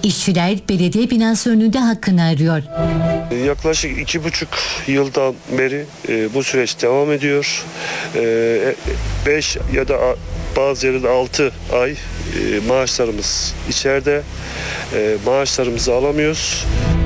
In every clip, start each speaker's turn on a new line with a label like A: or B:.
A: İşçiler belediye binası önünde hakkını arıyor.
B: Yaklaşık 2,5 yıldan beri bu süreç devam ediyor. 5 ya da bazı yerlerde 6 ay maaşlarımız içeride. Maaşlarımızı alamıyoruz.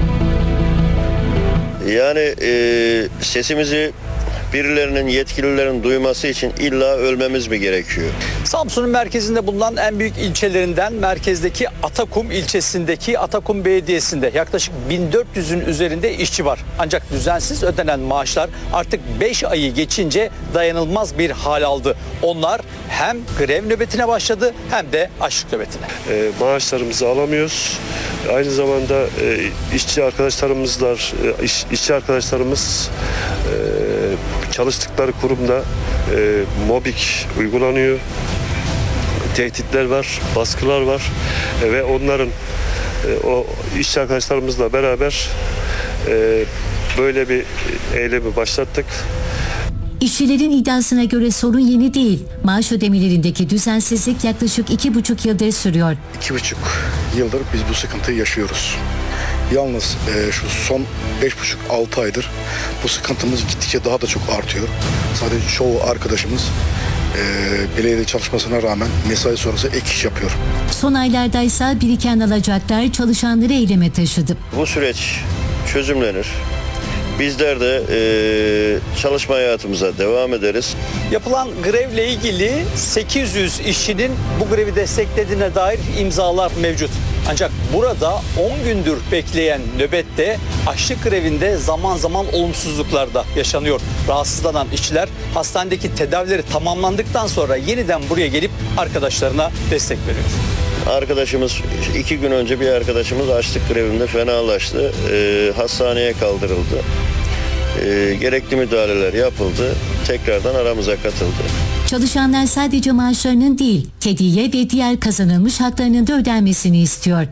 C: Yani sesimizi birilerinin, yetkililerin duyması için illa ölmemiz mi gerekiyor?
D: Samsun'un merkezinde bulunan en büyük ilçelerinden merkezdeki Atakum ilçesindeki Atakum Belediyesi'nde yaklaşık 1400'ün üzerinde işçi var. Ancak düzensiz ödenen maaşlar artık 5 ayı geçince dayanılmaz bir hal aldı. Onlar hem grev nöbetine başladı hem de açlık nöbetine.
B: Maaşlarımızı alamıyoruz. Aynı zamanda işçi arkadaşlarımız çalıştıkları kurumda mobbing uygulanıyor. Tehditler var, baskılar var ve onların o işçi arkadaşlarımızla beraber böyle bir eylemi başlattık.
A: İşçilerin iddiasına göre sorun yeni değil. Maaş ödemelerindeki düzensizlik yaklaşık 2,5 yıldır sürüyor.
E: 2,5 yıldır biz bu sıkıntıyı yaşıyoruz. Yalnız şu son 5,5-6 aydır bu sıkıntımız gittikçe daha da çok artıyor. Sadece çoğu arkadaşımız belediye çalışmasına rağmen mesai sonrası ek iş yapıyor.
A: Son aylardaysa biriken alacaklar çalışanları eyleme taşıdı.
C: Bu süreç çözümlenir. Bizler de çalışma hayatımıza devam ederiz.
D: Yapılan grevle ilgili 800 işçinin bu grevi desteklediğine dair imzalar mevcut. Ancak burada 10 gündür bekleyen nöbette açlık grevinde zaman zaman olumsuzluklar da yaşanıyor. Rahatsızlanan işçiler hastanedeki tedavileri tamamlandıktan sonra yeniden buraya gelip arkadaşlarına destek veriyor.
C: Arkadaşımız 2 gün önce bir arkadaşımız açlık grevinde fenalaştı. Hastaneye kaldırıldı. Gerekli müdahaleler yapıldı. Tekrardan aramıza katıldı.
A: Çalışanlar sadece maaşlarının değil, hediye ve diğer kazanılmış haklarının da ödenmesini istiyor.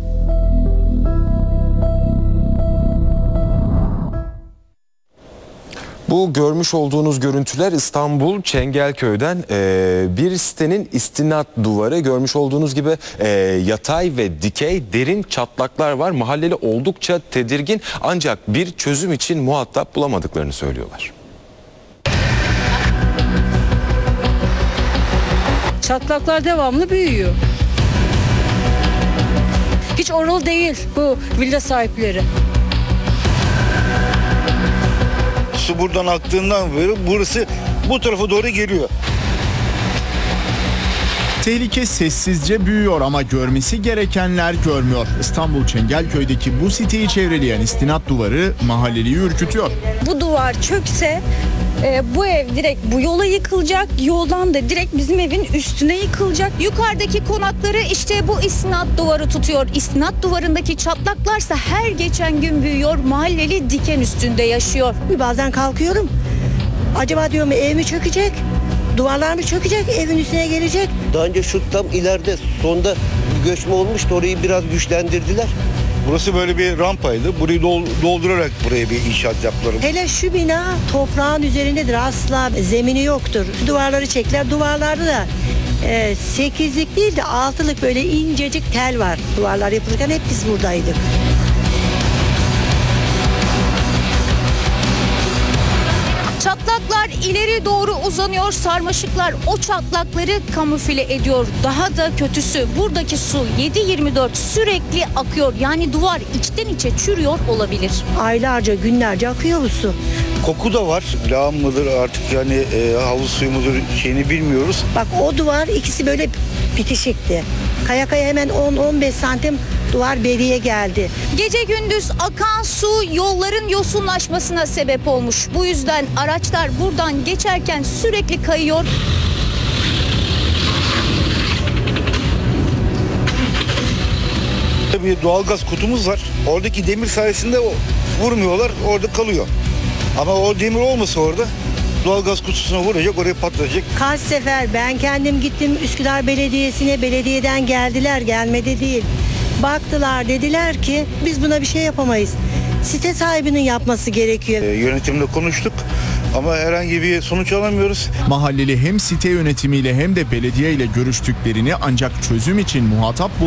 F: Bu görmüş olduğunuz görüntüler İstanbul Çengelköy'den bir sitenin istinat duvarı. Görmüş olduğunuz gibi yatay ve dikey derin çatlaklar var. Mahalleli oldukça tedirgin ancak bir çözüm için muhatap bulamadıklarını söylüyorlar.
G: Çatlaklar devamlı büyüyor. Hiç oralı değil bu villa sahipleri.
H: Su buradan aktığından beri burası bu tarafa doğru geliyor.
I: Tehlike sessizce büyüyor ama görmesi gerekenler görmüyor. İstanbul Çengelköy'deki bu siteyi çevreleyen istinat duvarı mahalleliyi ürkütüyor.
J: Bu duvar çökse bu ev direkt bu yola yıkılacak. Yoldan da direkt bizim evin üstüne yıkılacak. Yukarıdaki konakları işte bu istinat duvarı tutuyor. İstinat duvarındaki çatlaklarsa her geçen gün büyüyor. Mahalleli diken üstünde yaşıyor.
K: Bazen kalkıyorum. Acaba diyorum ev mi çökecek? Duvarlar mı çökecek? Evin üstüne gelecek.
L: Daha önce şu tam ileride sonda göçme olmuştu. Orayı biraz güçlendirdiler.
H: Burası böyle bir rampaydı. Burayı doldurarak buraya bir inşaat yaptılar.
K: Hele şu bina toprağın üzerindedir. Asla zemini yoktur. Duvarları çektiler. Duvarlarda da 8'lik değil de 6'lık böyle incecik tel var. Duvarlar yapılırken hep biz buradaydık.
J: Çatlaklar ileri doğru uzanıyor. Sarmaşıklar o çatlakları kamufle ediyor. Daha da kötüsü buradaki su 7/24 sürekli akıyor. Yani duvar içten içe çürüyor olabilir.
K: Aylarca, günlerce akıyor bu su.
H: Koku da var. Lağım mıdır artık yani havuz suyu mudur şeyini bilmiyoruz.
K: Bak o duvar ikisi böyle bitişikti. Kaya kaya hemen 10-15 santim duvar beriye geldi.
J: Gece gündüz akan su yolların yosunlaşmasına sebep olmuş. Bu yüzden araçlar buradan geçerken sürekli kayıyor.
H: Bir doğalgaz kutumuz var. Oradaki demir sayesinde vurmuyorlar, orada kalıyor. Ama o demir olmasa orada doğalgaz kutusuna vuracak, oraya patlayacak.
K: Kaç sefer ben kendim gittim Üsküdar Belediyesi'ne, belediyeden geldiler, gelmedi değil. Baktılar, dediler ki biz buna bir şey yapamayız. Site sahibinin yapması gerekiyor.
H: Yönetimle konuştuk ama herhangi bir sonuç alamıyoruz.
I: Mahalleli hem site yönetimiyle hem de belediye ile görüştüklerini ancak çözüm için muhatap